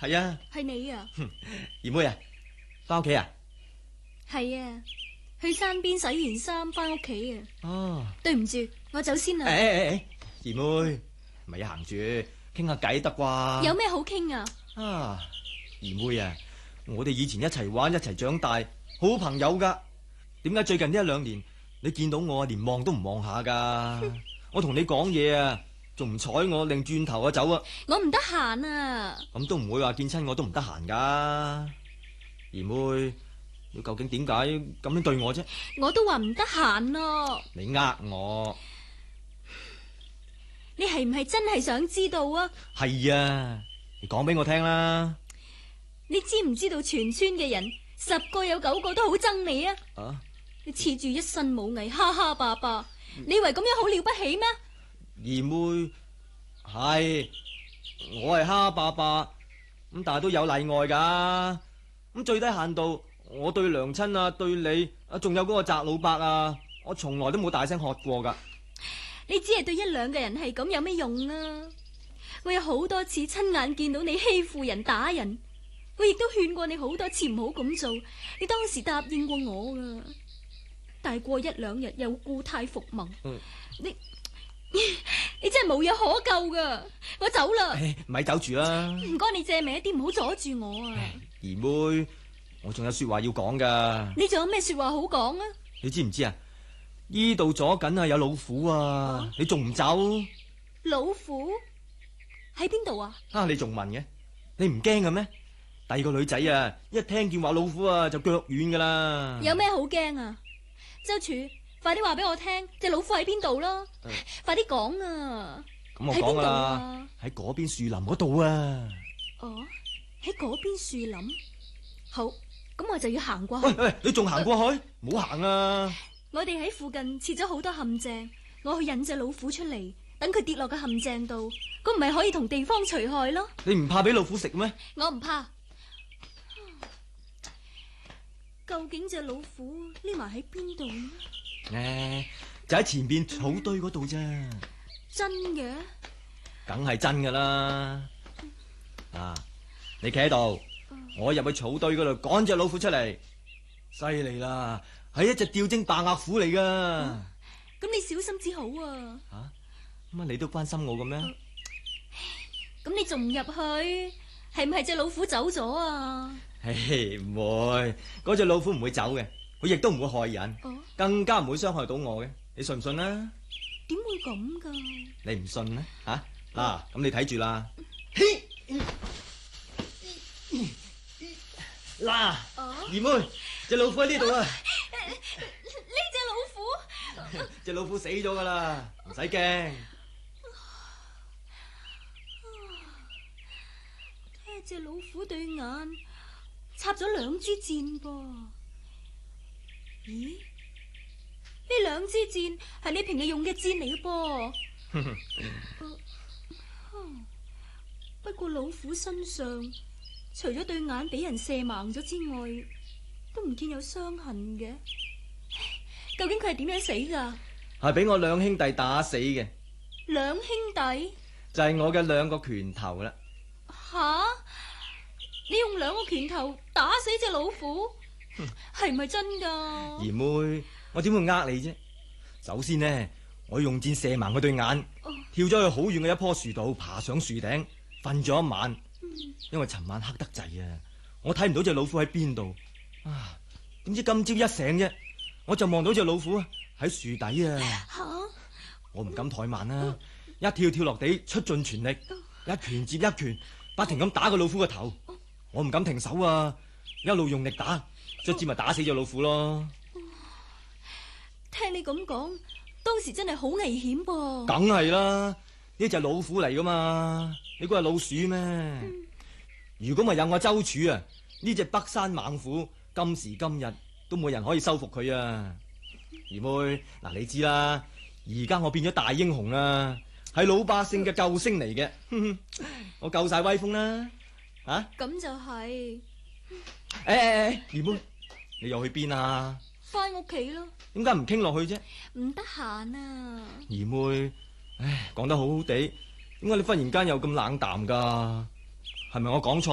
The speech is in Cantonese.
係啊。 係你啊？ 姨妹啊，翻屋企啊？ 係啊，去山邊洗完衫翻屋企啊。 哦， 對唔住，我走先啦。 姨妹，咪行住，傾下偈得啩？ 有咩好傾啊？ 啊，姨妹啊，我哋以前一齊玩一齊長大，好朋友噶。點解最近呢1-2年你見到我連望都唔望下噶？我同你講嘢啊，仲唔睬我，擰轉頭啊走啊！ 我唔得閒啊。咁都唔會話見親我都唔得閒噶。姨妹，你究竟點解咁樣對我啫？ 我都話唔得閒咯。 你呃我？ 你係唔係真係想知道啊？ 係啊，你講俾我聽啦。 你知唔知道全村嘅人10個有9個都好憎你啊？ 啊！ 你恃住一身武藝，哈哈霸霸，你以為咁樣好了不起咩？ 姨妹，係我係哈霸霸，咁但係都有例外噶。咁最低限度，我對娘親啊，對你啊，仲有嗰個翟老伯啊，我從來都冇大聲喝過噶。 你只係對1-2個人係咁，有咩用啊？我有好多次親眼見到你欺負人打人，我亦都勸過你好多次唔好咁做，你當時答應過我噶。但係過1-2日又故態復萌，你真係無藥可救噶，我走啦。 咪走住啦。 唔該你借命一啲，唔好阻住我啊。 姨妹，我仲有說話要講噶。 你仲有咩說話好講啊？ 你知唔知啊？呢度左緊啊有老虎啊，你仲唔走？ 老虎喺邊度啊？ 你仲問嘅？你唔驚嘅咩？第2個女仔啊，一聽見話老虎啊，就腳軟噶啦。 有咩好驚啊？周柱，快啲話俾我聽，隻老虎喺邊度咯？快啲講啊！ 咁我講啦，喺嗰邊樹林嗰度啊。 哦，喺嗰邊樹林。好，咁我就要行過去。 喂，你仲行過去？唔好行啊！ 我哋喺附近設咗好多陷阱，我去引隻老虎出嚟，等佢跌落個陷阱度，咁唔係可以同地方除害咯？ 你唔怕俾老虎食咩？ 我唔怕。究竟隻老虎匿埋喺邊度呢？ 就喺前邊草堆嗰度啫。 真嘅？ 梗係真噶啦。你企喺度，我入去草堆嗰度趕隻老虎出嚟。犀利啦，係一隻吊睛白額虎嚟噶。 咁你小心至好啊。 乜你都關心我嘅咩？ 咁你仲唔入去？係唔係隻老虎走咗啊？ 唔會，嗰隻老虎唔會走嘅，佢亦都唔會害人，更加唔會傷害到我嘅。你信唔信啊？ 點會咁噶？ 你唔信咩？咁你睇住啦。嗱，姨妹，隻老虎喺呢度啊！ 呢隻老虎， 隻老虎死咗噶啦，唔使驚。 睇下隻老虎對眼插咗2支箭噃。咦？呢2支箭係你平日用嘅箭嚟嘅噃。不過老虎身上除咗對眼俾人射盲咗之外，都唔見有傷痕嘅。究竟佢係點樣死噶？ 係俾我2兄弟打死嘅。 2兄弟？ 就係我嘅2個拳頭啦。 吓？你用2個拳頭打死隻老虎，係唔係真噶？ 姨妹，我點會呃你啫？首先呢，我用箭射盲佢對眼，跳咗去好遠嘅一棵樹度，爬上樹頂瞓咗一晚。因為尋晚黑得滯啊，我睇唔到隻老虎喺邊度。點知今朝一醒啫，我就望到隻老虎喺樹底啊。我唔敢怠慢啦，一跳落地，出盡全力，一拳接一拳，不停咁打個老虎個頭。我唔敢停手啊，一路用力打，卒之咪打死隻老虎咯。 聽你咁講，當時真係好危險噃。 梗係啦，呢隻老虎嚟噶嘛，你估係老鼠咩？如果咪有我周處啊，呢隻北山猛虎今時今日都冇人可以收服佢啊。姨妹，你知啦，而家我變咗大英雄啦，係老百姓嘅救星嚟嘅。我夠晒威風啦。 咁就係。 姨妹，你又去邊啊？ 翻屋企咯。點解唔傾落去啫？ 唔得閒啊。 姨妹，講得好好地，點解你忽然間又咁冷淡噶？係咪我講錯？